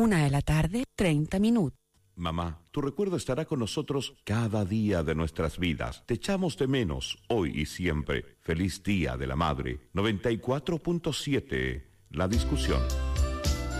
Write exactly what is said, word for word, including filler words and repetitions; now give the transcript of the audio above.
Una de la tarde, treinta minutos. Mamá, tu recuerdo estará con nosotros cada día de nuestras vidas. Te echamos de menos hoy y siempre. Feliz Día de la Madre. noventa y cuatro punto siete. La discusión.